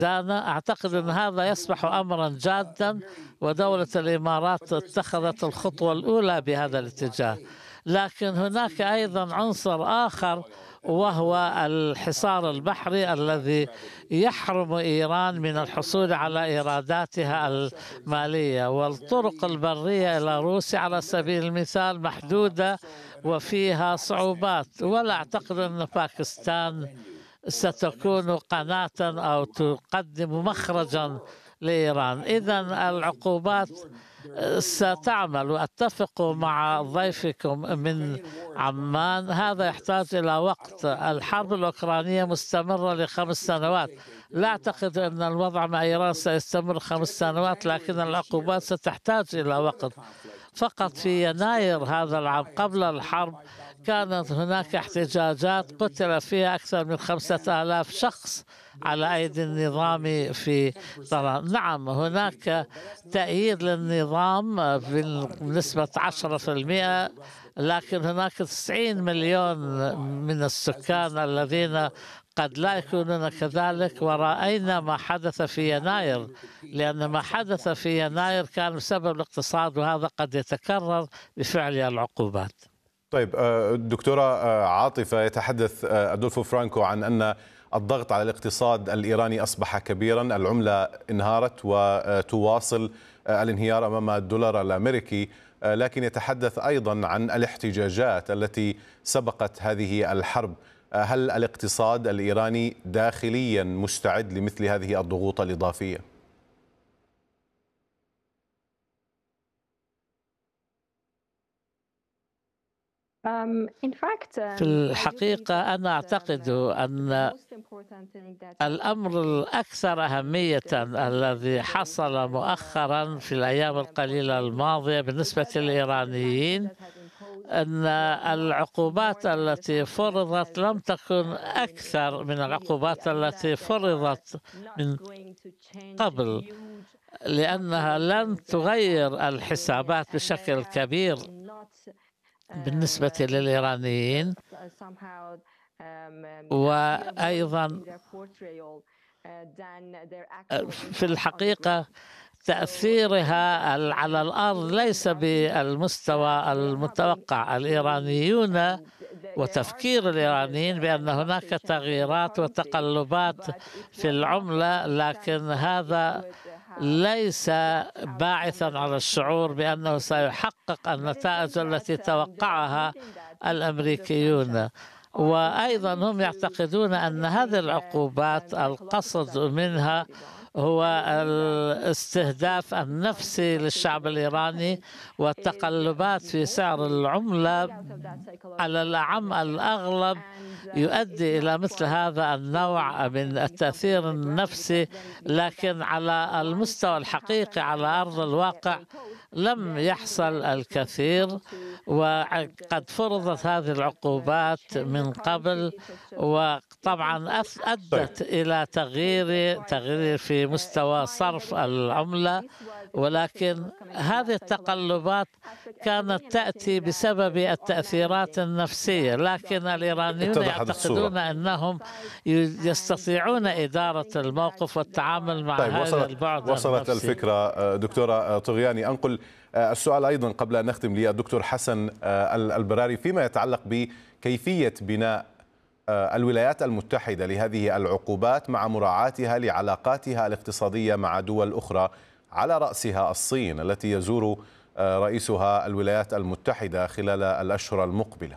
أنا أعتقد أن هذا يصبح أمرا جادا، ودولة الإمارات اتخذت الخطوة الأولى بهذا الاتجاه. لكن هناك أيضا عنصر آخر، وهو الحصار البحري الذي يحرم إيران من الحصول على إيراداتها المالية، والطرق البرية إلى روسيا على سبيل المثال محدودة وفيها صعوبات، ولا أعتقد أن باكستان ستكون قناة أو تقدم مخرجا لإيران. إذن العقوبات ستعمل، وأتفق مع ضيفكم من عمان، هذا يحتاج إلى وقت. الحرب الأوكرانية مستمرة ل5 سنوات، لا أعتقد أن الوضع مع إيران سيستمر 5 سنوات، لكن العقوبات ستحتاج إلى وقت. فقط في يناير هذا العام قبل الحرب كانت هناك احتجاجات قتل فيها أكثر من 5000 شخص على أيدي النظام في طرابلس. نعم، هناك تأييد للنظام بنسبة 10%، لكن هناك 90 مليون من السكان الذين قد لا يكونون كذلك، ورأينا ما حدث في يناير، لأن ما حدث في يناير كان بسبب الاقتصاد، وهذا قد يتكرر بفعل العقوبات. طيب دكتورة عاطفة، يتحدث أدولفو فرانكو عن أن الضغط على الاقتصاد الإيراني أصبح كبيرا، العملة انهارت وتواصل الانهيار أمام الدولار الأمريكي، لكن يتحدث أيضا عن الاحتجاجات التي سبقت هذه الحرب. هل الاقتصاد الإيراني داخليا مستعد لمثل هذه الضغوط الإضافية؟ في الحقيقة أنا أعتقد أن الأمر الأكثر أهمية الذي حصل مؤخرا في الأيام القليلة الماضية بالنسبة للإيرانيين أن العقوبات التي فرضت لم تكن أكثر من العقوبات التي فرضت من قبل، لأنها لن تغير الحسابات بشكل كبير بالنسبة للإيرانيين. وأيضا في الحقيقة تأثيرها على الأرض ليس بالمستوى المتوقع. الإيرانيون وتفكير الإيرانيين بأن هناك تغييرات وتقلبات في العملة، لكن هذا ليس باعثا على الشعور بأنه سيحقق النتائج التي توقعها الأمريكيون. وأيضا هم يعتقدون أن هذه العقوبات القصد منها هو الاستهداف النفسي للشعب الإيراني، والتقلبات في سعر العملة على الأعم الأغلب يؤدي إلى مثل هذا النوع من التأثير النفسي، لكن على المستوى الحقيقي على أرض الواقع لم يحصل الكثير. وقد فرضت هذه العقوبات من قبل، وطبعا أدت إلى تغيير في مستوى صرف العملة، ولكن هذه التقلبات كانت تأتي بسبب التأثيرات النفسية، لكن الإيرانيون يعتقدون أنهم يستطيعون إدارة الموقف والتعامل مع هذا البعد وصلت النفسي. الفكرة دكتورة طغياني. أنقل السؤال أيضا قبل أن نختم للدكتور حسن البراري فيما يتعلق بكيفية بناء الولايات المتحدة لهذه العقوبات مع مراعاتها لعلاقاتها الاقتصادية مع دول أخرى، على رأسها الصين التي يزور رئيسها الولايات المتحدة خلال الأشهر المقبلة.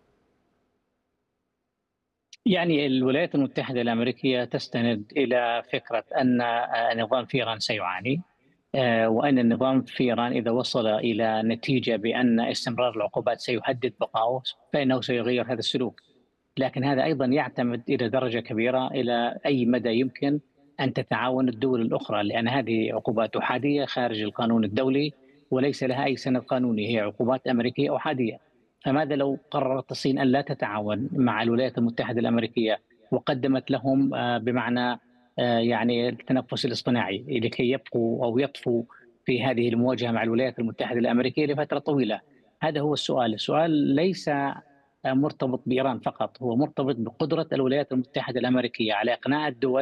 يعني الولايات المتحدة الأمريكية تستند إلى فكرة أن النظام في إيران سيعاني، وأن النظام في إيران إذا وصل إلى نتيجة بأن استمرار العقوبات سيهدد بقائه فإنه سيغير هذا السلوك. لكن هذا أيضا يعتمد إلى درجة كبيرة إلى أي مدى يمكن أن تتعاون الدول الأخرى، لأن هذه عقوبات أحادية خارج القانون الدولي وليس لها أي سند قانوني، هي عقوبات أمريكية أحادية. فماذا لو قررت الصين أن لا تتعاون مع الولايات المتحدة الأمريكية وقدمت لهم بمعنى يعني التنفس الاصطناعي لكي يبقوا أو يطفوا في هذه المواجهة مع الولايات المتحدة الأمريكية لفترة طويلة؟ هذا هو السؤال. السؤال ليس مرتبط بإيران فقط، هو مرتبط بقدرة الولايات المتحدة الأمريكية على إقناع الدول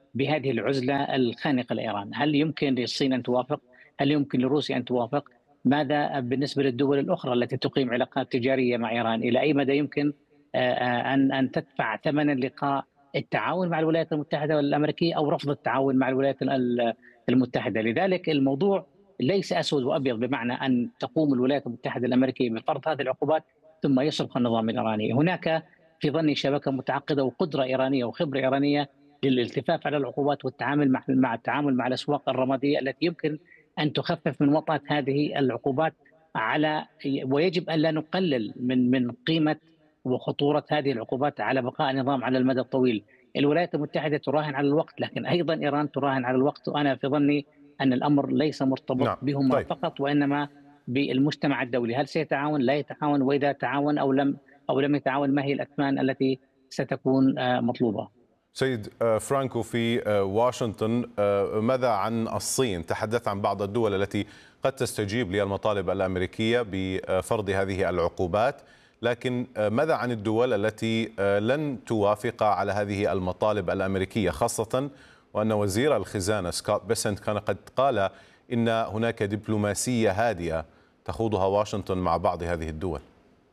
بهذه العزلة الخانقة لإيران. هل يمكن للصين أن توافق؟ هل يمكن لروسيا أن توافق؟ ماذا بالنسبة للدول الأخرى التي تقيم علاقات تجارية مع إيران؟ إلى أي مدى يمكن أن تدفع ثمن لقاء التعاون مع الولايات المتحدة الأمريكية أو رفض التعاون مع الولايات المتحدة؟ لذلك الموضوع ليس أسود وأبيض، بمعنى أن تقوم الولايات المتحدة الأمريكية بفرض هذه العقوبات ثم يصرخ النظام الإيراني. هناك في ظني شبكة متعقدة وقدرة إيرانية وخبرة إيرانية للالتفاف على العقوبات والتعامل مع التعامل مع الأسواق الرمادية التي يمكن أن تخفف من وطأة هذه العقوبات ويجب أن لا نقلل من قيمة وخطورة هذه العقوبات على بقاء النظام على المدى الطويل. الولايات المتحدة تراهن على الوقت، لكن أيضا إيران تراهن على الوقت، وأنا في ظني أن الأمر ليس مرتبط بهما فقط، وإنما بالمجتمع الدولي. هل سيتعاون؟ لا يتعاون؟ وإذا تعاون أو لم يتعاون، ما هي الأثمان التي ستكون مطلوبة؟ سيد فرانكو، في واشنطن ماذا عن الصين؟ تحدث عن بعض الدول التي قد تستجيب للمطالب الأمريكية بفرض هذه العقوبات، لكن ماذا عن الدول التي لن توافق على هذه المطالب الأمريكية، خاصة وأن وزير الخزانة سكوت بيسنت كان قد قال إن هناك دبلوماسية هادئة تخوضها واشنطن مع بعض هذه الدول؟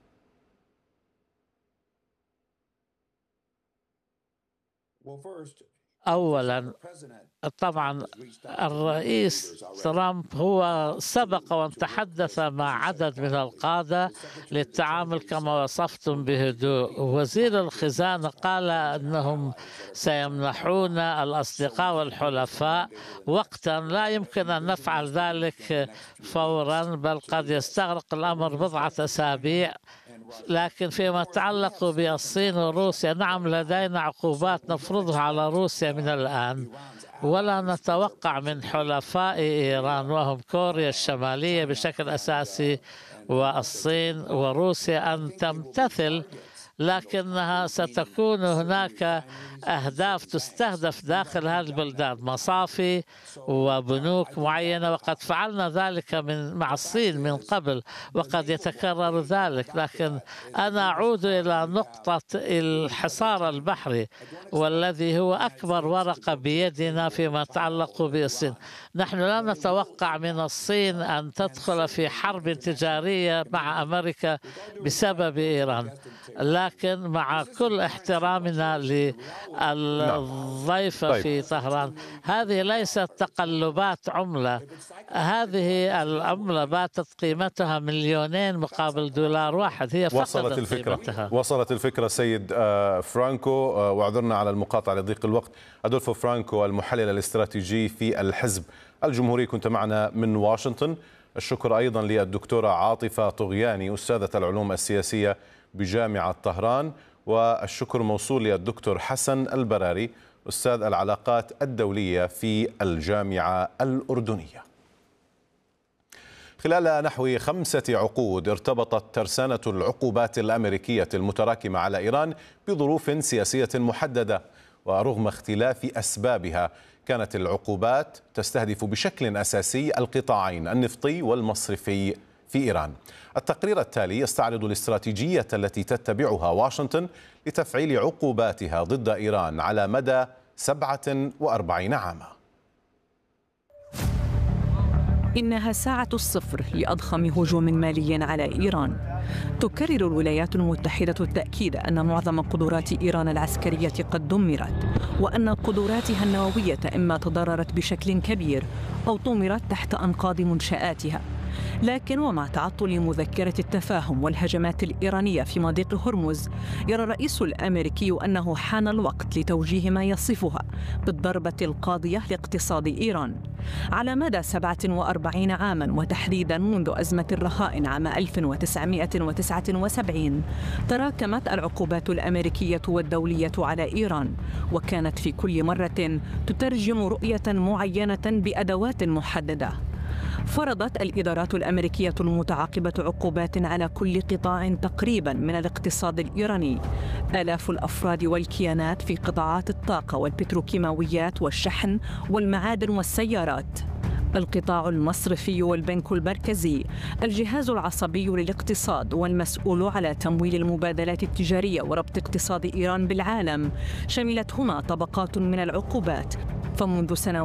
أولا طبعا الرئيس ترامب هو سبق وان تحدث مع عدد من القادة للتعامل كما وصفتم بهدوء. وزير الخزانة قال أنهم سيمنحون الأصدقاء والحلفاء وقتا لا يمكن أن نفعل ذلك فورا، بل قد يستغرق الأمر بضعة أسابيع. لكن فيما يتعلق بالصين وروسيا، نعم لدينا عقوبات نفرضها على روسيا من الآن، ولا نتوقع من حلفاء إيران وهم كوريا الشمالية بشكل أساسي والصين وروسيا أن تمتثل، لكنها ستكون هناك أهداف تستهدف داخل هذه البلدان، مصافي وبنوك معينة، وقد فعلنا ذلك مع الصين من قبل وقد يتكرر ذلك. لكن أنا أعود إلى نقطة الحصار البحري، والذي هو أكبر ورقة بيدنا فيما يتعلق بالصين. نحن لا نتوقع من الصين أن تدخل في حرب تجارية مع أمريكا بسبب إيران، لكن مع كل احترامنا للضيفة في طهران، هذه ليست تقلبات عملة. هذه العملة باتت قيمتها 2,000,000 مقابل دولار واحد، هي فقدت قيمتها. وصلت الفكرة سيد فرانكو، واعذرنا على المقاطعة لضيق الوقت. أدولفو فرانكو المحلل الاستراتيجي في الحزب الجمهوري، كنت معنا من واشنطن. الشكر أيضا للدكتورة عاطفة طغياني أستاذة العلوم السياسية بجامعة طهران، والشكر موصول للدكتور حسن البراري أستاذ العلاقات الدولية في الجامعة الأردنية. خلال نحو 5 عقود ارتبطت ترسانة العقوبات الأمريكية المتراكمة على إيران بظروف سياسية محددة، ورغم اختلاف أسبابها كانت العقوبات تستهدف بشكل أساسي القطاعين النفطي والمصرفي في إيران. التقرير التالي يستعرض الاستراتيجية التي تتبعها واشنطن لتفعيل عقوباتها ضد إيران على مدى 47 عاما. إنها ساعة الصفر لأضخم هجوم مالي على إيران. تكرر الولايات المتحدة التأكيد أن معظم قدرات إيران العسكرية قد دمرت، وأن قدراتها النووية إما تضررت بشكل كبير أو طمرت تحت أنقاض منشآتها. لكن ومع تعطل مذكرة التفاهم والهجمات الإيرانية في مضيق هرمز، يرى الرئيس الأمريكي أنه حان الوقت لتوجيه ما يصفها بالضربة القاضية لاقتصاد إيران. على مدى 47 عاماً، وتحديداً منذ أزمة الرهائن عام 1979، تراكمت العقوبات الأمريكية والدولية على إيران، وكانت في كل مرة تترجم رؤية معينة بأدوات محددة. فرضت الإدارات الأمريكية المتعاقبة عقوبات على كل قطاع تقريبا من الاقتصاد الإيراني. آلاف الأفراد والكيانات في قطاعات الطاقة والبتروكيماويات والشحن والمعادن والسيارات. القطاع المصرفي والبنك المركزي، الجهاز العصبي للاقتصاد والمسؤول على تمويل المبادلات التجارية وربط اقتصاد إيران بالعالم، شملت هنا طبقات من العقوبات. فمنذ سنوات